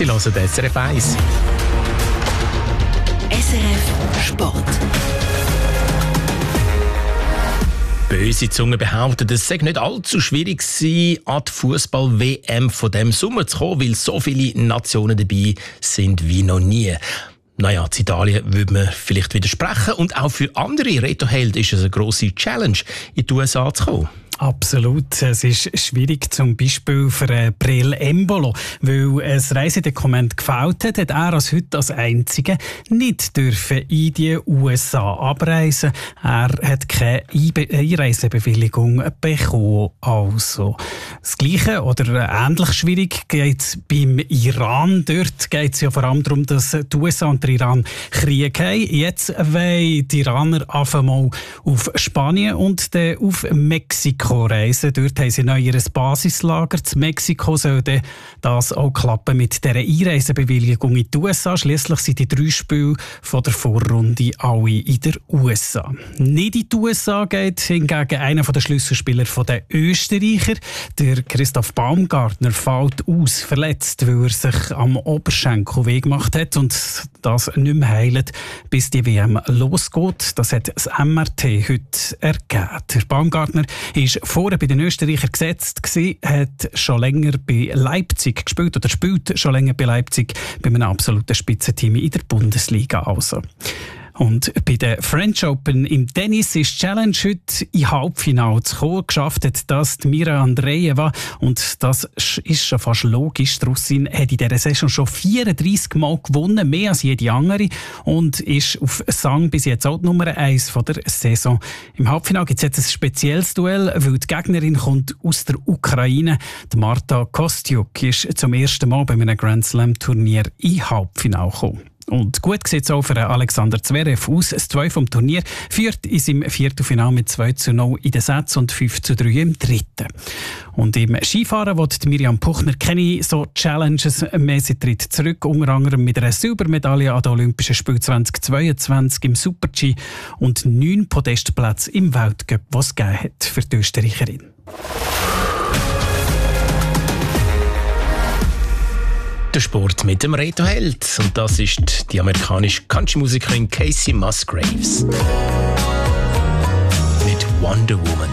Sie hören SRF 1. SRF Sport. Böse Zungen behaupten, es sei nicht allzu schwierig gewesen, an die Fußball-WM von diesem Sommer zu kommen, weil so viele Nationen dabei sind wie noch nie. Naja, in Italien würde man vielleicht widersprechen. Und auch für andere Reto-Helden ist es eine grosse Challenge, in die USA zu kommen. Absolut. Es ist schwierig, zum Beispiel für Breel Embolo, weil ein Reisedokument gefällt hat, hat er heute als Einziger nicht dürfen in die USA abreisen. Er hat keine Einreisebewilligung bekommen. Also das Gleiche oder ähnlich schwierig geht es beim Iran. Dort geht es ja vor allem darum, dass die USA und der Iran Krieg haben. Jetzt wollen die Iraner einmal auf Spanien und dann auf Mexiko reisen. Dort haben sie neu ihr Basislager. In Mexiko soll das auch klappen mit dieser Einreisebewilligung in die USA. Schliesslich sind die 3 Spiele von der Vorrunde alle in der USA. Nicht in die USA geht hingegen einer der Schlüsselspieler der Österreicher. Der Christoph Baumgartner fällt aus, verletzt, weil er sich am Oberschenkel weh gemacht hat und das nicht mehr heilt, bis die WM losgeht. Das hat das MRT heute ergeben. Der Baumgartner ist vorher bei den Österreichern gesetzt gewesen, hat schon länger bei Leipzig gespielt oder spielt schon länger bei Leipzig bei einem absoluten Spitzenteam in der Bundesliga. Also. Und bei der French Open im Tennis ist die Challenge heute in Halbfinale zu kommen. Geschafft hat das die Mira Andreeva. Und das ist schon fast logisch. Die Russin hat in dieser Saison schon 34 Mal gewonnen, mehr als jede andere. Und ist auf Sang bis jetzt auch die Nummer 1 von der Saison. Im Halbfinale gibt es jetzt ein spezielles Duell, weil die Gegnerin kommt aus der Ukraine. Die Marta Kostyuk ist zum ersten Mal bei einem Grand Slam Turnier in Halbfinale gekommen. Und gut sieht es auch für Alexander Zverev aus. Das 2 vom Turnier führt in seinem Viertelfinale mit 2:0 in den Sätzen und 5:3 im dritten. Und im Skifahren will Miriam Puchner keine so Challenges mehr. Sie tritt zurück, unter anderem mit einer Silbermedaille an den Olympischen Spielen 2022 im Super-G und 9 Podestplätze im Weltcup, was es gegeben hat für die Österreicherin. Der Sport mit dem Reto-Held. Und das ist die amerikanische Country-Musikerin Casey Musgraves. Mit Wonder Woman.